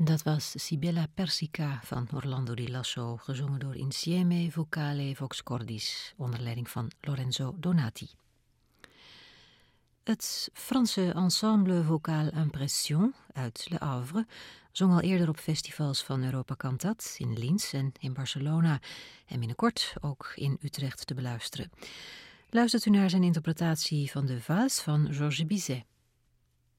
Dat was Sibilla Persica van Orlando di Lasso, gezongen door Insieme Vocale Vox Cordis, onder leiding van Lorenzo Donati. Het Franse ensemble vocal Impression uit Le Havre zong al eerder op festivals van Europa Cantat in Linz en in Barcelona en binnenkort ook in Utrecht te beluisteren. Luistert u naar zijn interpretatie van de Vals van Georges Bizet.